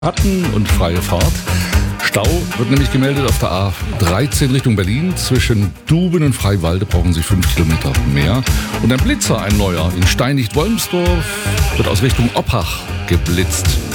Hatten und freie Fahrt. Stau wird nämlich gemeldet auf der A13 Richtung Berlin. Zwischen Duben und Freiwalde brauchen Sie 5 Kilometer mehr. Und ein Blitzer, ein neuer, in Steinlicht-Wolmsdorf wird aus Richtung Oppach geblitzt.